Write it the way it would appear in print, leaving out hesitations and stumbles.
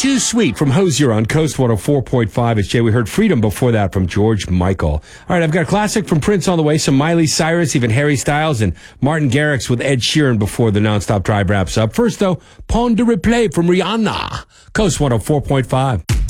Too Sweet from Hozier on Coast 104.5. It's Jay. We heard Freedom before that from George Michael. All right, I've got a classic from Prince on the way, some Miley Cyrus, even Harry Styles, and Martin Garrix with Ed Sheeran before the Nonstop Drive wraps up. First, though, Pon de Replay from Rihanna. Coast 104.5.